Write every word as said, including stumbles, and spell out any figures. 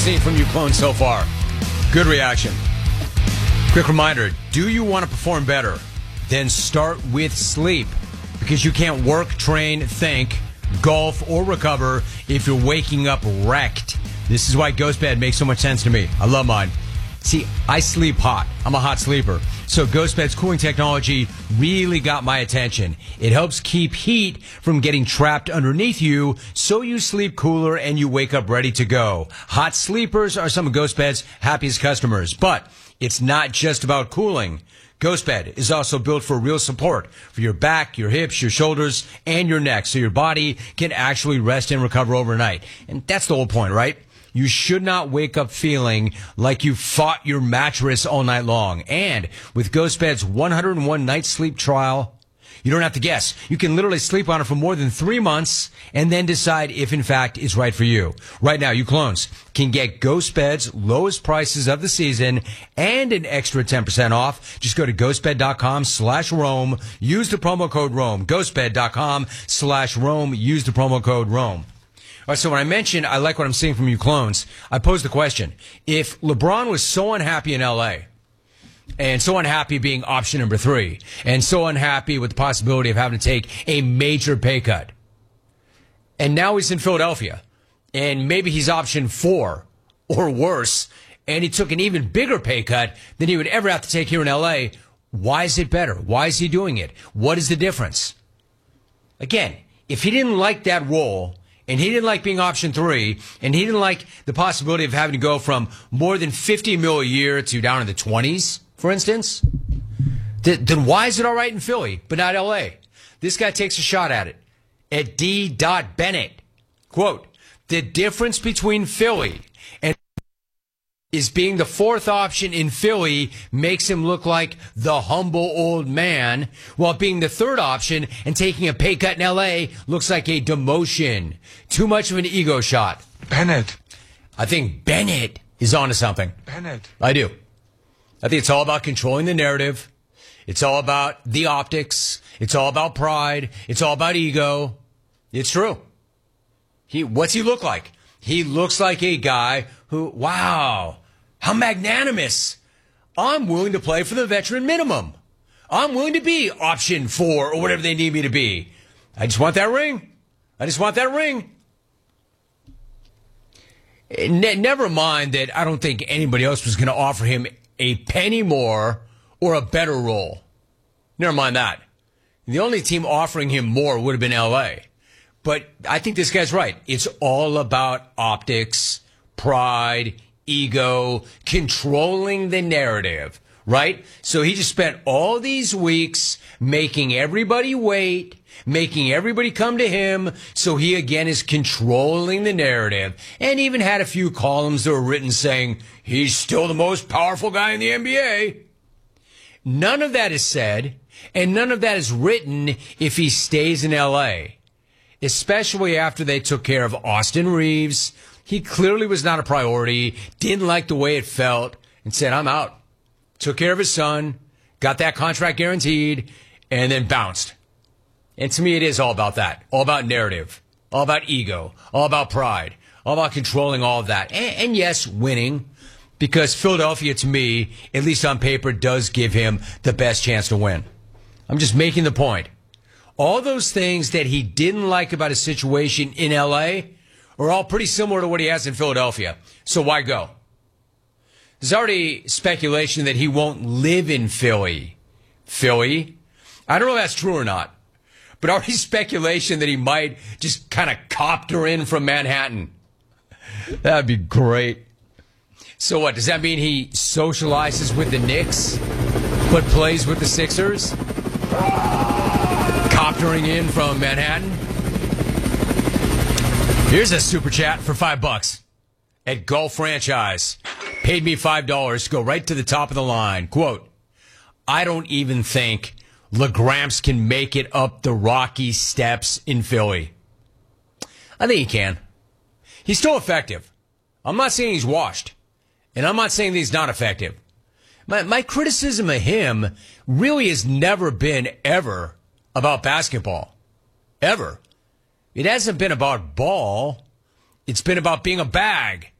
seeing from you clones so far? Good reaction. Quick reminder, do you want to perform better? Then start with sleep. Because you can't work, train, think, golf, or recover if you're waking up wrecked. This is why GhostBed makes so much sense to me. I love mine. See, I sleep hot. I'm a hot sleeper. So GhostBed's cooling technology really got my attention. It helps keep heat from getting trapped underneath you, so you sleep cooler and you wake up ready to go. Hot sleepers are some of GhostBed's happiest customers. But it's not just about cooling. GhostBed is also built for real support for your back, your hips, your shoulders, and your neck, so your body can actually rest and recover overnight. And that's the whole point, right? You should not wake up feeling like you fought your mattress all night long. And with GhostBed's one hundred one night sleep trial, you don't have to guess. You can literally sleep on it for more than three months and then decide if, in fact, it's right for you. Right now, you clones can get GhostBed's lowest prices of the season and an extra ten percent off. Just go to ghostbed.com slash Rome. Use the promo code Rome. ghostbed.com slash Rome. Use the promo code Rome. All right, so when I mentioned I like what I'm seeing from you clones, I posed the question. If LeBron was so unhappy in L A, and so unhappy being option number three, and so unhappy with the possibility of having to take a major pay cut, and now he's in Philadelphia, and maybe he's option four, or worse, and he took an even bigger pay cut than he would ever have to take here in L A, why is it better? Why is he doing it? What is the difference? Again, if he didn't like that role, and he didn't like being option three, and he didn't like the possibility of having to go from more than fifty mil a year to down in the twenties, for instance, th- then why is it all right in Philly, but not L A? This guy takes a shot at it. At D. Bennett, quote, the difference between Philly and is being the fourth option in Philly makes him look like the humble old man, while being the third option and taking a pay cut in L A looks like a demotion. Too much of an ego shot. Bennett. I think Bennett is onto something. Bennett. I do. I think it's all about controlling the narrative. It's all about the optics. It's all about pride. It's all about ego. It's true. He, what's he look like? He looks like a guy who, wow, how magnanimous. I'm willing to play for the veteran minimum. I'm willing to be option four or whatever they need me to be. I just want that ring. I just want that ring. Ne- never mind that I don't think anybody else was going to offer him a penny more or a better role. Never mind that. The only team offering him more would have been L A. But I think this guy's right. It's all about optics, pride, ego, controlling the narrative, right? So he just spent all these weeks making everybody wait, making everybody come to him, so he again is controlling the narrative, and even had a few columns that were written saying he's still the most powerful guy in the N B A. None of that is said, and none of that is written if he stays in L A, especially after they took care of Austin Reeves. He clearly was not a priority, didn't like the way it felt, and said, I'm out. Took care of his son, got that contract guaranteed, and then bounced. And to me, it is all about that. All about narrative. All about ego. All about pride. All about controlling all of that. And, and yes, winning. Because Philadelphia, to me, at least on paper, does give him the best chance to win. I'm just making the point. All those things that he didn't like about his situation in L A are all pretty similar to what he has in Philadelphia. So why go? There's already speculation that he won't live in Philly. Philly? I don't know if that's true or not. But already speculation that he might just kind of copter in from Manhattan. That'd be great. So what, does that mean he socializes with the Knicks, but plays with the Sixers? Coptering in from Manhattan? Here's a super chat for five bucks at Golf Franchise. Paid me five dollars to go right to the top of the line. Quote, I don't even think LaGramps can make it up the rocky steps in Philly. I think he can. He's still effective. I'm not saying he's washed. And I'm not saying that he's not effective. My, my criticism of him really has never been ever about basketball. Ever. It hasn't been about ball. It's been about being a bag.